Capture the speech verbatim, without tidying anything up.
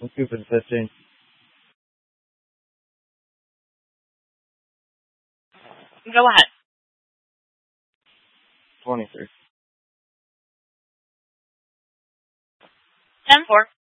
Let's go for the fifteen. Go ahead. twenty-three. ten four.